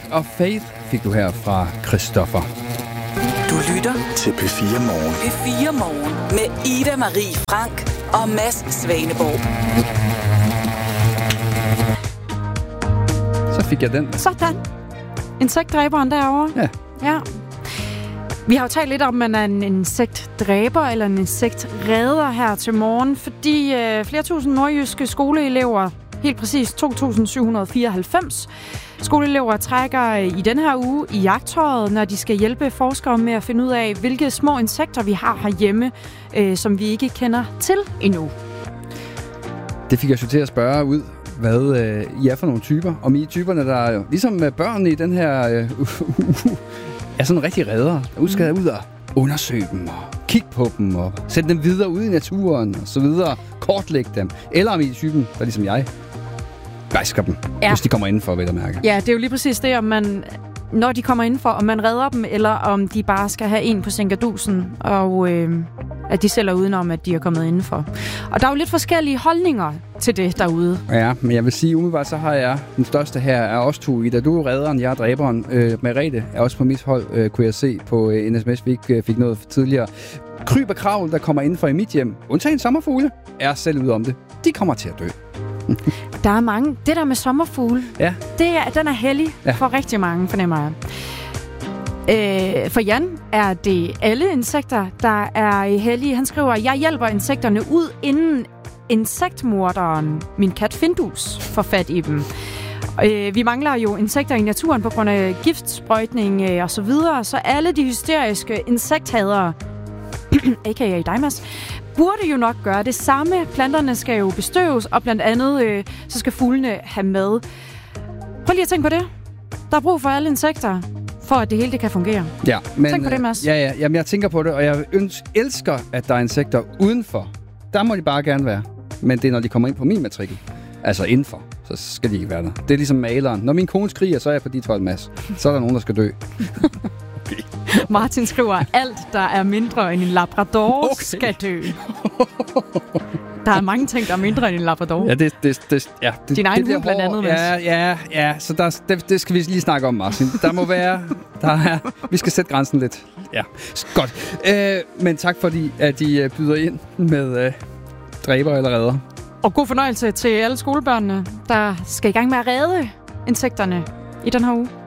of Faith fik du her fra Christoffer. Du lytter til P4 Morgen. P4 Morgen med Ida Marie Frank og Mads Svaneborg. Så fik jeg den. Sådan. Insektdræberen derovre. Ja. Vi har jo talt lidt om, man er en insektdræber eller en insektredder her til morgen, fordi flere tusind nordjyske skoleelever, helt præcis 2.794 skoleelever, trækker i den her uge i jagttøjet, når de skal hjælpe forskere med at finde ud af, hvilke små insekter vi har herhjemme, som vi ikke kender til endnu. Det fik jeg så til at spørge ud, hvad I er for nogle typer. Om I er typerne, der er ligesom med børn i den her er sådan rigtig redder, der skal ud og undersøge dem og kigge på dem og sætte dem videre ud i naturen og så videre, kortlægge dem. Eller om I er typen, der ligesom jeg, basker dem, hvis de kommer indenfor, vil jeg mærke. Ja, det er jo lige præcis det, om man, når de kommer indenfor, om man redder dem, eller om de bare skal have en på sænkerdusen, og at de sælger udenom, at de er kommet indenfor. Og der er jo lidt forskellige holdninger til det derude. Ja, men jeg vil sige, umiddelbart så har jeg den største her er os to. Ida, du er redderen, jeg er dræberen. Merete er også på mit hold, kunne jeg se på en sms, vi ikke fik noget tidligere. Kryb og kravl, der kommer indenfor i mit hjem, undtagen sommerfugle, er selv ude om det. De kommer til at dø. Der er mange. Det der med sommerfugle, den er hellig for rigtig mange, fornemmer jeg. For Jan er det alle insekter, der er hellige. Han skriver, jeg hjælper insekterne ud, inden insektmorderen, min kat Findus, får fat i dem. Vi mangler jo insekter i naturen på grund af giftsprøjtning og så videre, så alle de hysteriske insekthadere, a.k.a. dig, Mads, burde jo nok gøre det samme. Planterne skal jo bestøves, og blandt andet så skal fuglene have mad. Prøv lige at tænke på det. Der er brug for alle insekter, for at det hele det kan fungere. Ja, men, tænk på det, Mads. Jamen, jeg tænker på det, og jeg elsker, at der er insekter udenfor. Der må de bare gerne være. Men det er, når de kommer ind på min matrikel. Altså indenfor, så skal de ikke være der. Det er ligesom maleren. Når min kone skriger, så er jeg på dit hold, Mads. Så er der nogen, der skal dø. Okay. Martin skriver, alt, der er mindre end en labrador, skal dø. Der er mange ting, der er mindre end en labrador. Ja, din egen hund blandt andet. Ja, så det skal vi lige snakke om, Martin. Der må være... vi skal sætte grænsen lidt. Ja, godt. Men tak fordi, at I byder ind med dræber eller redder. Og god fornøjelse til alle skolebørnene, der skal i gang med at redde insekterne i den her uge.